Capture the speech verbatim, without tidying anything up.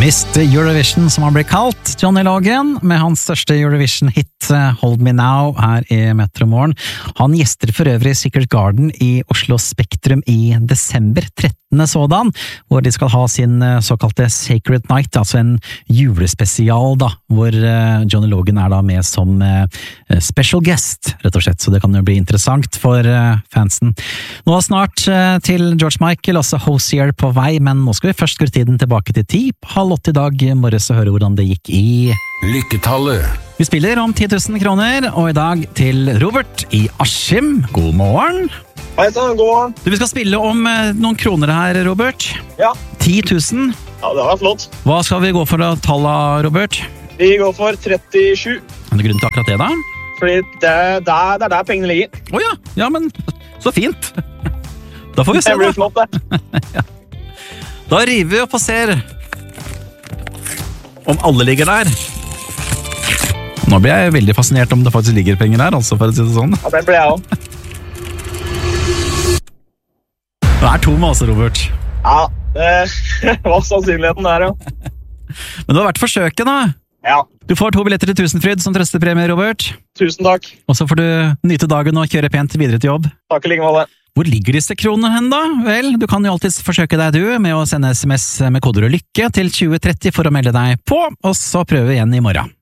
mister Eurovision, som han blir kalt, Johnny Logan, med hans største Eurovision-hit Hold Me Now her i Metro Morgen. Han gjester for øvrig Secret Garden i Oslo Spektrum i desember, trettende sådan, hvor de skal ha sin såkalte Sacred Night, altså en julespesial da, hvor Johnny Logan er da med som special guest, rett og slett, så det kan jo bli interessant for fansen. Nå snart til George Michael, også Hozier på vei, men nå skal vi først skru tiden tilbake til ti, halv åtte i dag morges og høre hvordan det gikk i Lykketallet. Vi spiller om ti tusen kroner, og i dag til Robert i Askim. God morgen. Hei sann, god morgen. Du, vi skal spille om eh, noen kroner her, Robert. Ja. ti tusen. Ja, det var flott. Hva skal vi gå for da, tallet, Robert? Vi går for trettisju. Er det grunn til akkurat det da? Fordi det er der, det er der pengene ligger. Åja, ja, men så fint. Da får vi se Det blir da. flott, det. Ja. Da river vi opp og ser om alle ligger der. Nå blir jeg veldig fascinert om det faktisk ligger penger der, altså for å si det sånn. Ja, det blir jeg også. Det er to med oss, Robert. Ja, det var sannsynligheten der, ja. Men det har vært forsøket da. Ja, Du får to billetter til Tusenfryd som trøstepremie, Robert. tusen takk. Og så får du nyte dagen og kjøre pent videre til jobb. Takk i like måte. Hvor ligger disse kronene hen da? Vel, du kan jo alltid forsøke deg du med å sende sms med koder og lykke til tjue tretti for å melde deg på, og så prøve igjen i morgen.